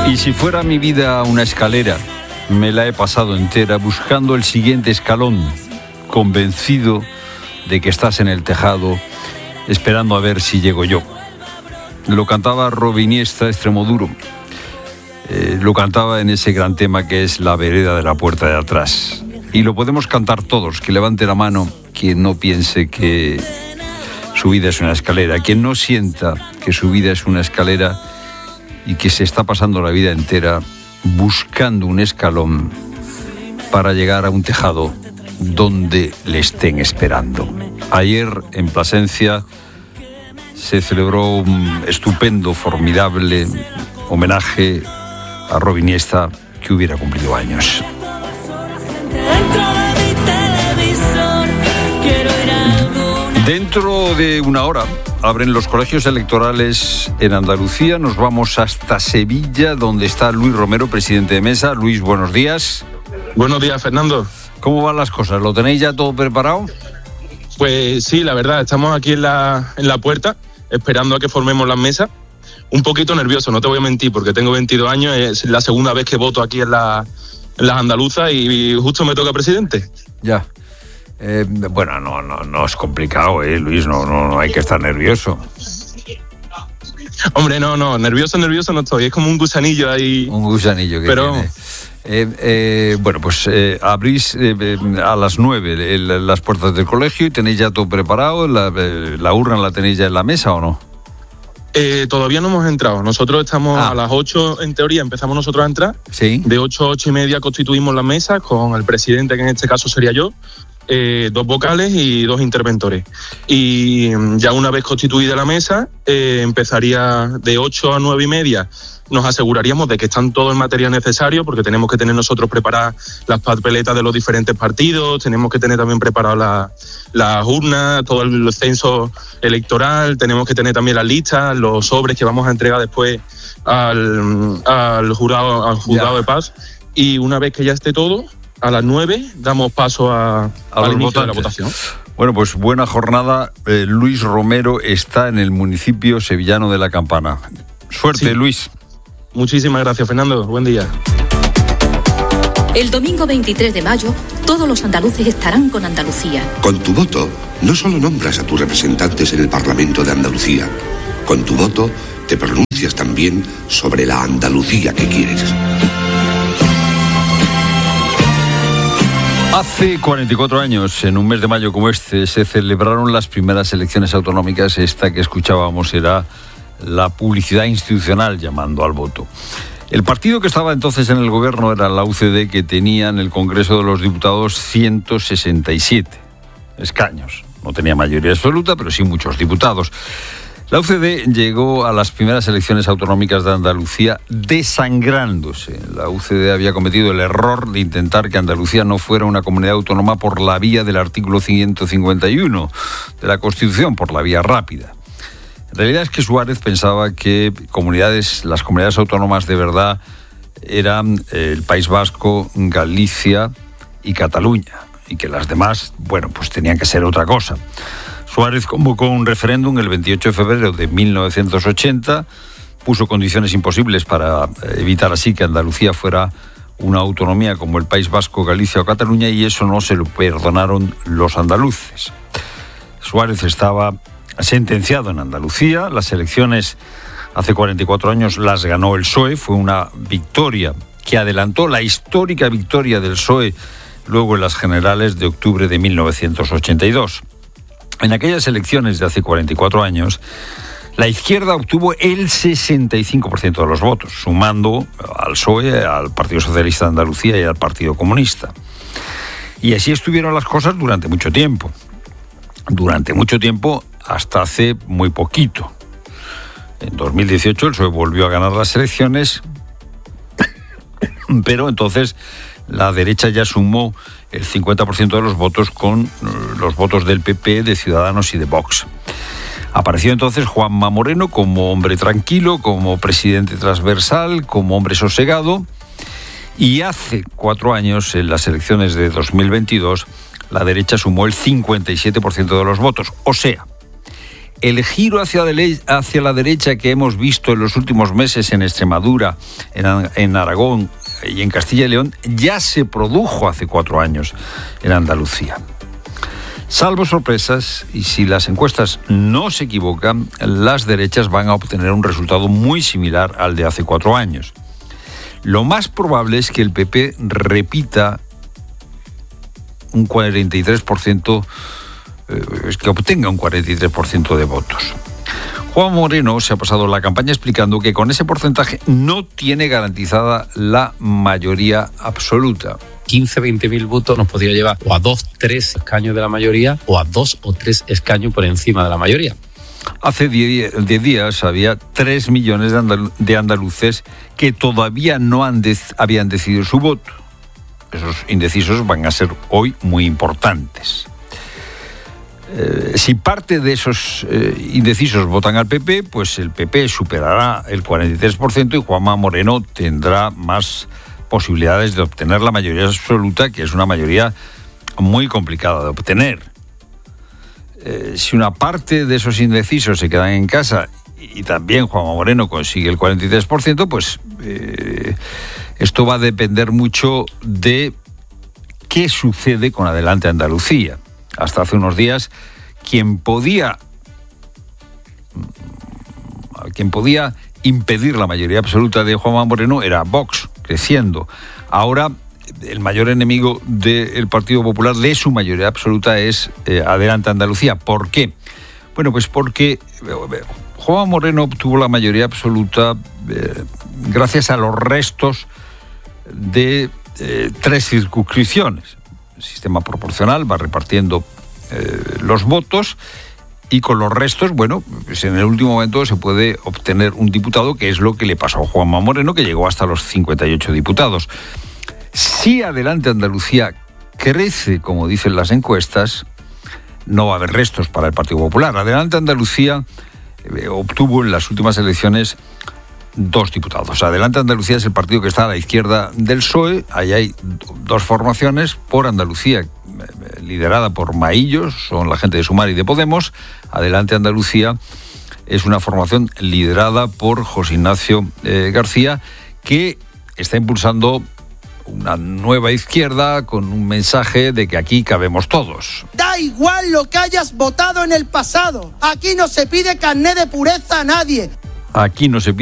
Y si fuera mi vida una escalera, me la he pasado entera buscando el siguiente escalón, convencido de que estás en el tejado, esperando a ver si llego yo. Lo cantaba Robiniesta, Extremoduro. Lo cantaba en ese gran tema que es La vereda de la puerta de atrás. Y lo podemos cantar todos, que levante la mano quien no piense que su vida es una escalera, quien no sienta que su vida es una escalera y que se está pasando la vida entera buscando un escalón para llegar a un tejado donde le estén esperando. Ayer en Plasencia se celebró un estupendo, formidable homenaje a Robiniesta, que hubiera cumplido años. Dentro de una hora abren los colegios electorales en Andalucía. Nos vamos hasta Sevilla, donde está Luis Romero, presidente de mesa. Luis, buenos días. Buenos días, Fernando. ¿Cómo van las cosas? ¿Lo tenéis ya todo preparado? Pues sí, la verdad, estamos aquí en la puerta, esperando a que formemos las mesas. Un poquito nervioso, no te voy a mentir, porque tengo 22 años, es la segunda vez que voto aquí en las andaluzas y justo me toca presidente. Ya. Bueno, no es complicado, Luis, no hay que estar nervioso. Hombre, no, nervioso no estoy, es como un gusanillo ahí. Un gusanillo que tiene. Bueno, pues abrís a las 9 las puertas del colegio y tenéis ya todo preparado. ¿La urna la tenéis ya en la mesa o no? Todavía no hemos entrado. Nosotros estamos a las 8, en teoría, empezamos nosotros a entrar. Sí. De 8 a 8 y media constituimos la mesa con el presidente, que en este caso sería yo, 2 vocales y 2 interventores. Y ya una vez constituida la mesa, empezaría de 8 a 9 y media. Nos aseguraríamos de que están todo el material necesario, porque tenemos que tener nosotros preparadas las papeletas de los diferentes partidos, tenemos que tener también preparadas las urnas, todo el censo electoral, tenemos que tener también las listas, los sobres que vamos a entregar después al juzgado de paz. Y una vez que ya esté todo, a las 9 damos paso al inicio de la votación. Bueno, pues buena jornada. Luis Romero está en el municipio sevillano de La Campana. Suerte, sí. Luis. Muchísimas gracias, Fernando. Buen día. El domingo 23 de mayo, todos los andaluces estarán con Andalucía. Con tu voto, no solo nombras a tus representantes en el Parlamento de Andalucía. Con tu voto, te pronuncias también sobre la Andalucía que quieres. Hace 44 años, en un mes de mayo como este, se celebraron las primeras elecciones autonómicas. Esta que escuchábamos era la publicidad institucional llamando al voto. El partido que estaba entonces en el gobierno era la UCD, que tenía en el Congreso de los Diputados 167 escaños. No tenía mayoría absoluta, pero sí muchos diputados. La UCD llegó a las primeras elecciones autonómicas de Andalucía desangrándose. La UCD había cometido el error de intentar que Andalucía no fuera una comunidad autónoma por la vía del artículo 151 de la Constitución, por la vía rápida. La realidad es que Suárez pensaba que las comunidades autónomas de verdad eran el País Vasco, Galicia y Cataluña, y que las demás, bueno, pues tenían que ser otra cosa. Suárez convocó un referéndum el 28 de febrero de 1980, puso condiciones imposibles para evitar así que Andalucía fuera una autonomía como el País Vasco, Galicia o Cataluña, y eso no se lo perdonaron los andaluces. Suárez estaba sentenciado en Andalucía. Las elecciones hace 44 años las ganó el PSOE. Fue una victoria que adelantó la histórica victoria del PSOE luego en las generales de octubre de 1982. En aquellas elecciones de hace 44 años, la izquierda obtuvo el 65% de los votos, sumando al PSOE, al Partido Socialista de Andalucía y al Partido Comunista. Y así estuvieron las cosas durante mucho tiempo. Durante mucho tiempo, hasta hace muy poquito. En 2018 el PSOE volvió a ganar las elecciones, pero entonces la derecha ya sumó el 50% de los votos con los votos del PP, de Ciudadanos y de Vox. Apareció entonces Juanma Moreno como hombre tranquilo, como presidente transversal, como hombre sosegado, y hace 4 años, en las elecciones de 2022, la derecha sumó el 57% de los votos, o sea, El giro hacia la derecha que hemos visto en los últimos meses en Extremadura, en Aragón y en Castilla y León, ya se produjo hace 4 años en Andalucía. Salvo sorpresas, y si las encuestas no se equivocan, las derechas van a obtener un resultado muy similar al de hace 4 años. Lo más probable es que el PP repita un 43%, que obtenga un 43% de votos. Juanma Moreno se ha pasado la campaña explicando que con ese porcentaje no tiene garantizada la mayoría absoluta. 15, 20.000 votos nos podría llevar o a 2, 3 escaños de la mayoría o a 2 o 3 escaños por encima de la mayoría. Hace 10 días había 3 millones de andaluces que todavía no habían decidido su voto. Esos indecisos van a ser hoy muy importantes. Si parte de esos indecisos votan al PP, pues el PP superará el 43% y Juanma Moreno tendrá más posibilidades de obtener la mayoría absoluta, que es una mayoría muy complicada de obtener. Si una parte de esos indecisos se quedan en casa y también Juanma Moreno consigue el 43%, pues esto va a depender mucho de qué sucede con Adelante Andalucía. Hasta hace unos días, quien podía impedir la mayoría absoluta de Juanma Moreno era Vox, creciendo. Ahora, el mayor enemigo del Partido Popular de su mayoría absoluta es Adelante Andalucía. ¿Por qué? Bueno, pues porque Juanma Moreno obtuvo la mayoría absoluta gracias a los restos de 3 circunscripciones. El sistema proporcional va repartiendo los votos y con los restos, bueno, pues en el último momento se puede obtener un diputado, que es lo que le pasó a Juanma Moreno, que llegó hasta los 58 diputados. Si Adelante Andalucía crece, como dicen las encuestas, no va a haber restos para el Partido Popular. Adelante Andalucía obtuvo en las últimas elecciones 2 diputados. Adelante Andalucía es el partido que está a la izquierda del PSOE. Ahí hay 2 formaciones. Por Andalucía, liderada por Maillos, son la gente de Sumar y de Podemos. Adelante Andalucía es una formación liderada por José Ignacio García, que está impulsando una nueva izquierda con un mensaje de que aquí cabemos todos. Da igual lo que hayas votado en el pasado. Aquí no se pide carné de pureza a nadie. Aquí no se pide